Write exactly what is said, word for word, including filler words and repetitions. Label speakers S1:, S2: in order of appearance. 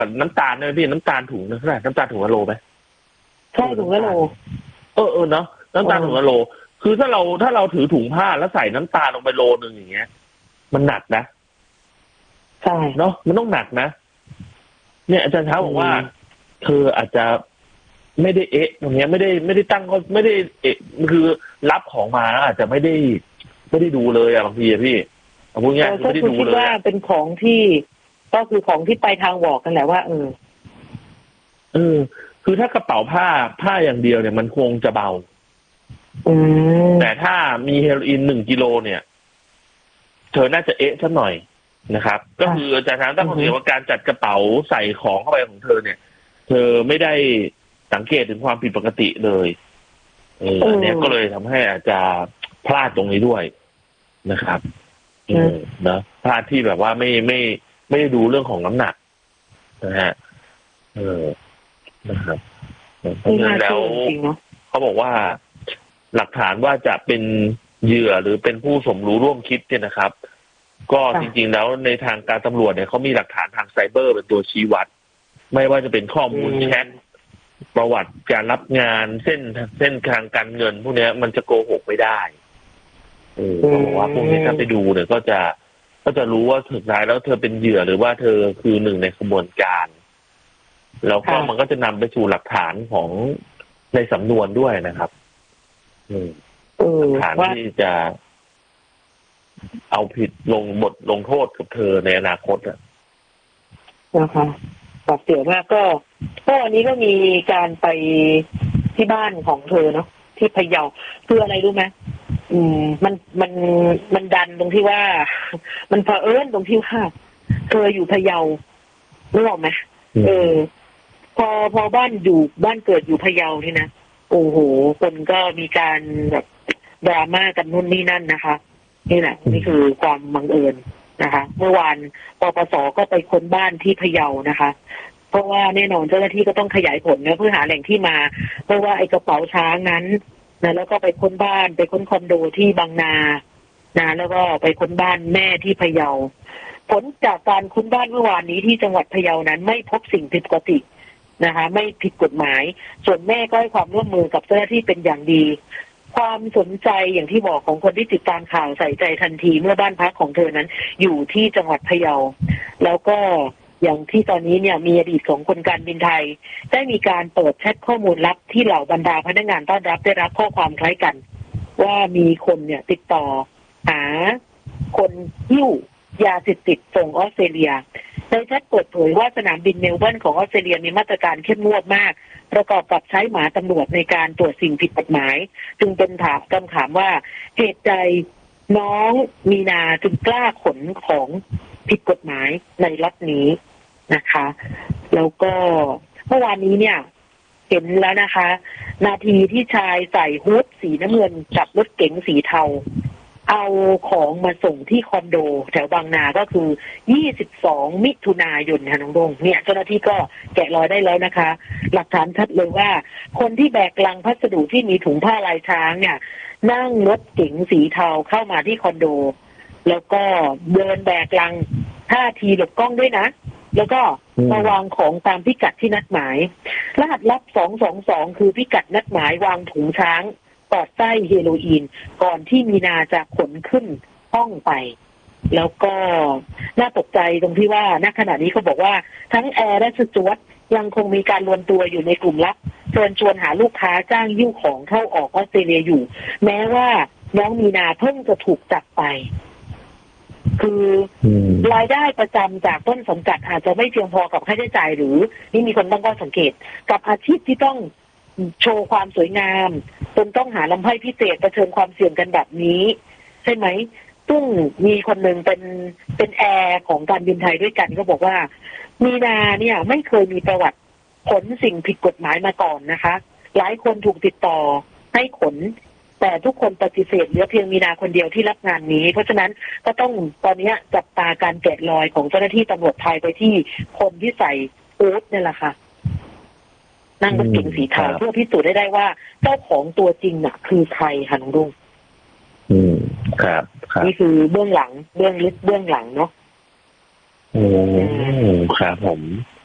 S1: น้ำตาลเนี่ยพี่น้ำตาลถุงนึงเท่าไหร่น้ำตาลถุงละโลไหม
S2: ใช่ถุงละโล
S1: เออเออเนาะน้ำตาลถุงละโลคือถ้าเราถ้าเราถือถุงผ้าแล้วใส่น้ำตาลลงไปโลนึงอย่างเงี้ยมันหนักนะ
S2: ใช่
S1: เนาะมันต้องหนักนะเนี่ยอาจารย์เช้าบอกว่าเธออาจจะไม่ได้เอ๊ะตรงเนี้ยไม่ได้ไม่ได้ตั้งก็ไม่ได้เอ๊ะคือรับของมาอาจจะไม่ได้ไม่ได้ดูเลยอะบางทีอะพี่เอาพูดง่ายๆไม่ได้ดูเลย
S2: ว่าเป็นของที่ก็คือของที่ไปทางบอกกันแหละว่าเออ
S1: เออคือถ้ากระเป๋าผ้าผ้าอย่างเดียวเนี่ยมันคงจะเบาแต่ถ้ามีเฮโรอีนหนึ่งกิโลเนี่ยเธอน่าจะเอ๊ะสักหน่อยนะครับก็คืออาจารย์ตั้งข้อสังเกตว่าการจัดกระเป๋าใส่ของเข้าไปของเธอเนี่ยเธอไม่ได้สังเกตถึงความผิดปกติเลยเอออันนี้ก็เลยทำให้อาจจะพลาดตรงนี้ด้วยนะครับเออนะพลาดที่แบบว่าไม่ไม่ไม่ได้ดูเรื่องของน้ำหนักนะฮะเออนะครับเพราะฉะนั้นแล้วเขาบอกว่าหลักฐานว่าจะเป็นเหยื่อหรือเป็นผู้สมรู้ร่วมคิดเนี่ยนะครับก็จริงๆแล้วในทางการตำรวจเนี่ยเขามีหลักฐานทางไซเบอร์เป็นตัวชี้วัดไม่ว่าจะเป็นข้อมูลแชทประวัติการรับงานเส้นเส้นทางการเงินพวกนี้มันจะโกหกไม่ได้เออเขาบอกว่าพวกนี้ถ้าไปดูเนี่ยก็จะก็จะรู้ว่าสุดท้ายแล้วเธอเป็นเหยื่อหรือว่าเธอคือหนึ่งในขบวนการแล้วก็มันก็จะนำไปสู่หลักฐานของในสำนวนด้วยนะครับหลักฐานที่จะเอาผิดลงบทลงโทษกับเธอในอนาคตอ่ะ
S2: นะคะตัดเสียมากก็ก็วันนี้ก็มีการไปที่บ้านของเธอเนาะที่พะเยาคืออะไรรู้ไหมอืมมันมันมันดันตรงที่ว่ามันเผอิญตรงที่ว่าเธออยู่พะเยารู้หรอไหมเออพอพอบ้านอยู่บ้านเกิดอยู่พะเยานี่นะโอ้โหคนก็มีการแบบดราม่ากันนู่นนี่นั่นนะคะนี่แหละนี่คือความบังเอิญนะคะเมื่อวานปปสก็ไปค้นบ้านที่พะเยานะคะเพราะว่าแน่นอนเจ้าหน้าที่ก็ต้องขยายผลนะเพื่อหาแหล่งที่มาเพราะว่าไอ้กระเป๋าช้างนั้นนะแล้วก็ไปค้นบ้านไปค้นคอนโดที่บางนานะแล้วก็ไปค้นบ้านแม่ที่พะเยาผลจากการค้นบ้านเมื่อวานนี้ที่จังหวัดพะเยานั้นไม่พบสิ่งผิดปกตินะคะไม่ผิดกฎหมายส่วนแม่ก็ให้ความร่วมมือกับเจ้าหน้าที่เป็นอย่างดีความสนใจอย่างที่บอกของคนที่ติดตามข่าวใส่ใจทันทีเมื่อบ้านพักของเธอนั้นอยู่ที่จังหวัดพะเยาแล้วก็อย่างที่ตอนนี้เนี่ยมีอดีตของคนการบินไทยได้มีการเปิดแชทข้อมูลลับที่เหล่าบรรดาพนักงานต้อนรับได้รับข้อความคล้ายกันว่ามีคนเนี่ยติดต่อหาคนหิ้วยาเสพติดส่งออสเตรเลียในแชทเปิดเผยว่าสนามบินเมลเบิร์นของออสเตรเลียมีมาตรการเข้มงวดมากประกอบกับใช้หมาตำรวจในการตรวจสิ่งผิดกฎหมายจึงเป็นถามคำถามว่าเหตุใดน้องมีนาจึงกล้าขนของผิดกฎหมายในล็อตนี้นะคะแล้วก็เมื่อวานนี้เนี่ยเห็นแล้วนะคะนาทีที่ชายใส่ฮู้ดสีน้ำเงินกับรถเก๋งสีเทาเอาของมาส่งที่คอนโดแถวบางนาก็คือยี่สิบสองมิถุนายนค่ะน้องดงเนี่ยเจ้าหน้าที่ก็แกะรอยได้แล้วนะคะหลักฐานชัดเลยว่าคนที่แบกลังพัสดุที่มีถุงผ้าลายช้างเนี่ยนั่งรถเก๋งสีเทาเข้ามาที่คอนโดแล้วก็เดินแบกลังท่าทีหลบกล้องด้วยนะแล้วก็มาวางของตามพิกัดที่นัดหมายรหัสลับสองสองสองคือพิกัดนัดหมายวางถุงช้างปอดไส้เฮโรอีนก่อนที่มีนาจะขนขึ้นห้องไปแล้วก็น่าตกใจตรงที่ว่าณขณะนี้เขาบอกว่าทั้งแอร์และสจ๊วตยังคงมีการรวมตัวอยู่ในกลุ่มลับเชิญชวนหาลูกค้าจ้างยิ้วของเข้าออกออสเตรเลียอยู่แม้ว่าน้องมีนาเพิ่งจะถูกจับไปคือรายได้ประจำจากต้นสังกัดอาจจะไม่เพียงพอกับค่าใช้จ่ายหรือนี่มีคนตั้งข้อสังเกตกับอาชีพที่ต้องโชว์ความสวยงามจนต้องหาลำไพ่พิเศษเผชิญความเสี่ยงกันแบบนี้ใช่ไหมซึ่งมีคนหนึ่งเป็นเป็นแอร์ของการบินไทยด้วยกันก็บอกว่ามีนาเนี่ยไม่เคยมีประวัติขนสิ่งผิดกฎหมายมาก่อนนะคะหลายคนถูกติดต่อให้ขนแต่ทุกคนปฏิเสธเหลือเพียงมีนาคนเดียวที่รับงานนี้เพราะฉะนั้นก็ต้องตอนนี้จับตาการแกะรอยของเจ้าหน้าที่ตำรวจไทยไปที่คนที่ใส่ฮู้ดนี่แหละค่ะนั่งรถเก๋งสีเทาเพื่อพิสูจน์ได้ได้ว่าเจ้าของตัวจริงน่ะคือใครคะน้องรุ่ง
S1: อืมครับครับ
S2: นี่คือเบื้องหลังเบื้องลึกเบื้องหลังเนาะ
S1: อืมครับผม